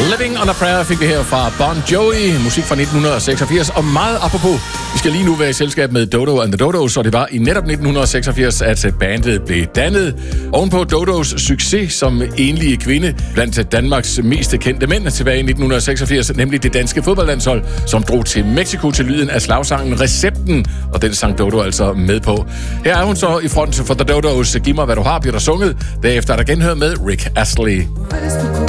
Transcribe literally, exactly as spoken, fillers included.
Living on a Prayer fik vi her fra Bon Jovi, musik fra nitten seksogfirs, og meget apropos, vi skal lige nu være i selskab med Dodo and the Dodos, og det var i netop nitten seksogfirs, at bandet blev dannet. Ovenpå Dodos succes som enlige kvinde blandt Danmarks mest kendte mænd tilbage i nitten seksogfirs, nemlig det danske fodboldlandshold, som drog til Mexico til lyden af slagsangen Recepten, og den sang Dodo altså med på. Her er hun så i front for The Dodos. Giv mig, hvad du har, bliver der sunget. Derefter er der genhør med Rick Astley.